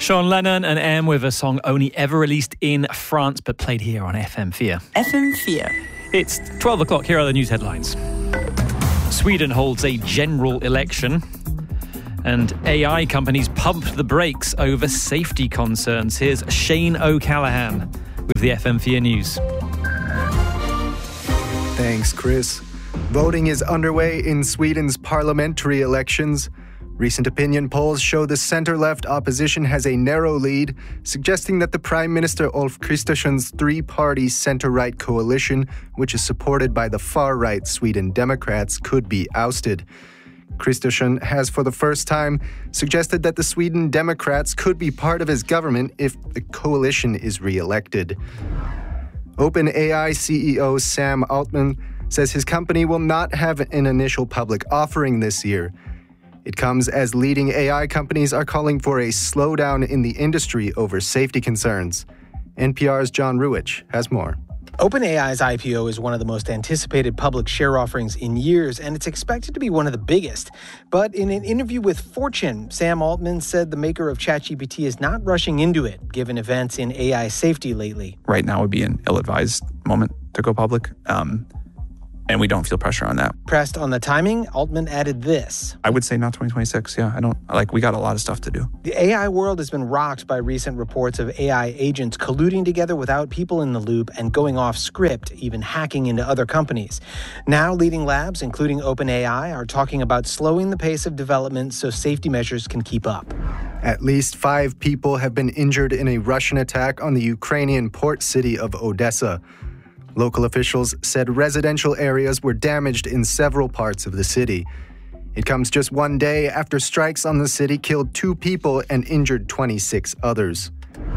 Sean Lennon and M with a song only ever released in France but played here on FM4. FM4. It's 12 o'clock. Here are the news headlines. Sweden holds a general election and AI companies pump the brakes over safety concerns. Here's Shane O'Callaghan with the FM4 News. Thanks, Chris. Voting is underway in Sweden's parliamentary elections. Recent opinion polls show the center-left opposition has a narrow lead, suggesting that the Prime Minister Ulf Kristersson's three-party center-right coalition, which is supported by the far-right Sweden Democrats, could be ousted. Kristersson has for the first time suggested that the Sweden Democrats could be part of his government if the coalition is re-elected. OpenAI CEO Sam Altman says his company will not have an initial public offering this year. It comes as leading AI companies are calling for a slowdown in the industry over safety concerns. NPR's John Ruwitch has more. OpenAI's IPO is one of the most anticipated public share offerings in years, and it's expected to be one of the biggest. But in an interview with Fortune, Sam Altman said the maker of ChatGPT is not rushing into it, given events in AI safety lately. Right now would be an ill-advised moment to go public. And we don't feel pressure on that. Pressed on the timing, Altman added this. I would say not 2026. Yeah, we got a lot of stuff to do. The AI world has been rocked by recent reports of AI agents colluding together without people in the loop and going off script, even hacking into other companies. Now, leading labs, including OpenAI, are talking about slowing the pace of development so safety measures can keep up. At least 5 people have been injured in a Russian attack on the Ukrainian port city of Odessa. Local officials said residential areas were damaged in several parts of the city. It comes just one day after strikes on the city killed 2 people and injured 26 others.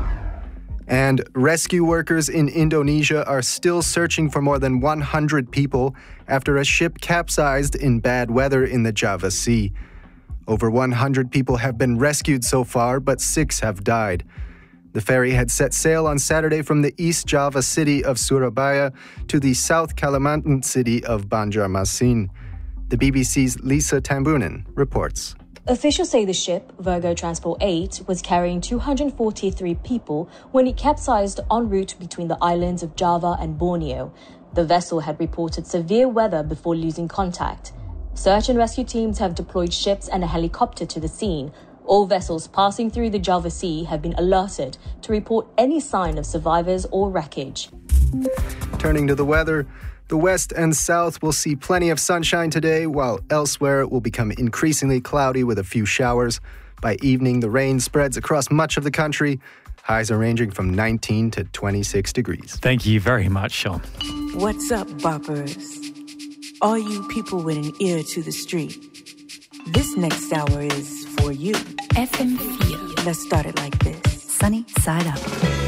And rescue workers in Indonesia are still searching for more than 100 people after a ship capsized in bad weather in the Java Sea. Over 100 people have been rescued so far, but 6 have died. The ferry had set sail on Saturday from the East Java city of Surabaya to the South Kalimantan city of Banjarmasin. The BBC's Lisa Tambunan reports. Officials say the ship, Virgo Transport 8, was carrying 243 people when it capsized en route between the islands of Java and Borneo. The vessel had reported severe weather before losing contact. Search and rescue teams have deployed ships and a helicopter to the scene. All vessels passing through the Java Sea have been alerted to report any sign of survivors or wreckage. Turning to the weather, the west and south will see plenty of sunshine today, while elsewhere it will become increasingly cloudy with a few showers. By evening, the rain spreads across much of the country. Highs are ranging from 19 to 26 degrees. Thank you very much, Sean. What's up, boppers? All you people with an ear to the street. This next hour is for you. FM4. Let's start it like this. Sunny side up.